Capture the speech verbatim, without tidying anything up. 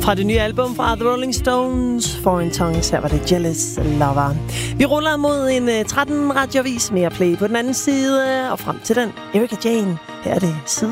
Fra det nye album fra The Rolling Stones, Foreign Tongues, her var det Jealous Lover. Vi ruller mod en uh, tretten radiovis, mere play på den anden side, og frem til den, Erika Jane. Her er det side